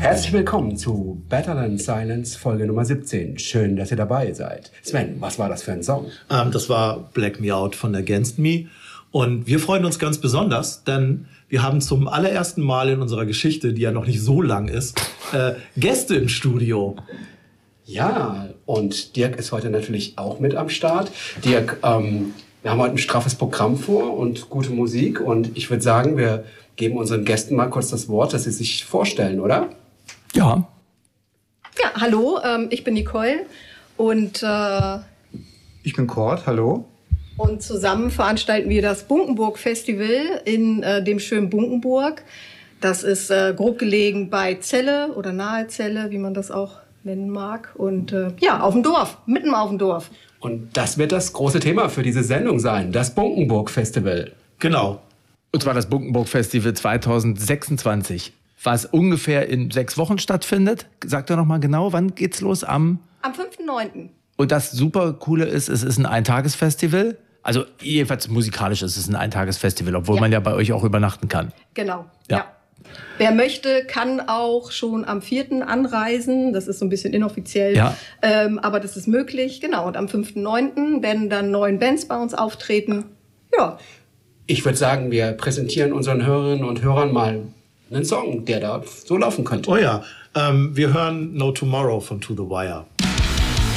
Herzlich willkommen zu Better Than Silence, Folge Nummer 17. Schön, dass ihr dabei seid. Sven, was war das für ein Song? Das war Black Me Out von Against Me. Und wir freuen uns ganz besonders, denn wir haben zum allerersten Mal in unserer Geschichte, die ja noch nicht so lang ist, Gäste im Studio. Ja, und Dirk ist heute natürlich auch mit am Start. Dirk, wir haben heute ein straffes Programm vor und gute Musik. Und ich würde sagen, wir geben unseren Gästen mal kurz das Wort, dass sie sich vorstellen, oder? Ja. Ja, hallo, ich bin Nicole und Ich bin Kurt, hallo. Und zusammen veranstalten wir das Bunkenburg Festival in dem schönen Bunkenburg. Das ist grob gelegen bei Celle oder nahe Celle, wie man das auch nennen mag. Und ja, auf dem Dorf, mitten auf dem Dorf. Und das wird das große Thema für diese Sendung sein, das Bunkenburg Festival. Genau. Und zwar das Bunkenburg Festival 2026, was ungefähr in 6 Wochen stattfindet. Sagt doch noch mal genau, wann geht's los? Am 5.9. Und das super Coole ist, es ist ein Eintagesfestival. Also jedenfalls musikalisch ist es ein Eintagesfestival, obwohl man ja bei euch auch übernachten kann. Genau, Ja. ja. Wer möchte, kann auch schon am 4. anreisen. Das ist so ein bisschen inoffiziell, Ja. Aber das ist möglich. Genau, und am 5.9. werden dann 9 Bands bei uns auftreten. Ja. Ich würde sagen, wir präsentieren unseren Hörerinnen und Hörern mal einen Song, der da so laufen könnte. Oh ja, wir hören No Tomorrow von To The Wire.